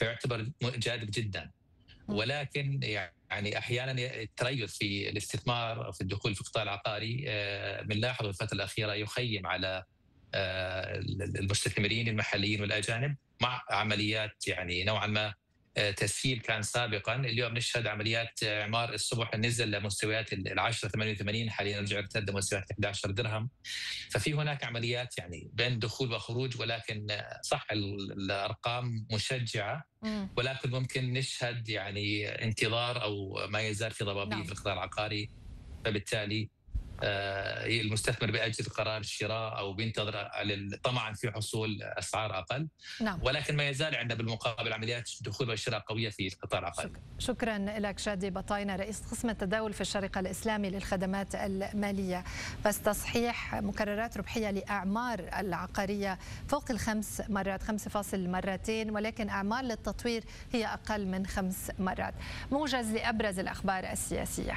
فيعتبر جاذب جدا. ولكن يعني احيانا التريث في الاستثمار في الدخول في القطاع العقاري بنلاحظ الفتره الاخيره يخيم على المستثمرين المحليين والاجانب مع عمليات يعني نوعا ما تسهيل كان سابقا. اليوم نشهد عمليات اعمار الصبح نزل لمستويات ال 10.88، حاليا رجع ارتد لمستويات 11 درهم. ففي هناك عمليات يعني بين دخول وخروج، ولكن صح الارقام مشجعه، ولكن ممكن نشهد يعني انتظار او ما يزال في ضبابيه في القطاع العقاري. فبالتالي المستثمر بيأجل قرار الشراء أو بينتظر طمعا في حصول أسعار أقل. ولكن ما يزال عندنا بالمقابل عمليات دخول وشراء قوية في القطاع العقاري. شكرا لك شادي بطاينة، رئيس قسم التداول في الشارقة الإسلامي للخدمات المالية. بس تصحيح، مكررات ربحية لأعمار العقارية فوق ال5 مرات، 5.2، ولكن أعمار للتطوير هي أقل من 5 مرات. موجز لأبرز الأخبار السياسية.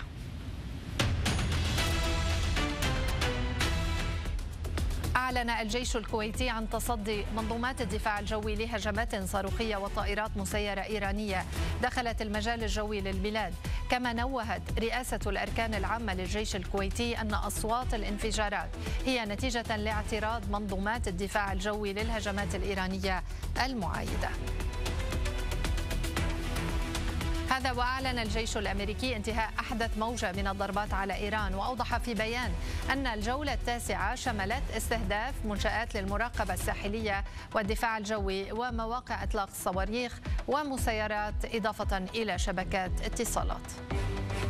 أعلن الجيش الكويتي عن تصدي منظومات الدفاع الجوي لهجمات صاروخية وطائرات مسيرة إيرانية دخلت المجال الجوي للبلاد. كما نوهت رئاسة الأركان العامة للجيش الكويتي أن أصوات الانفجارات هي نتيجة لاعتراض منظومات الدفاع الجوي للهجمات الإيرانية المعايدة. هذا وأعلن الجيش الأمريكي انتهاء أحدث موجة من الضربات على إيران، وأوضح في بيان أن الجولة التاسعة شملت استهداف منشآت للمراقبة الساحلية والدفاع الجوي ومواقع إطلاق الصواريخ ومسيرات، إضافة إلى شبكات اتصالات.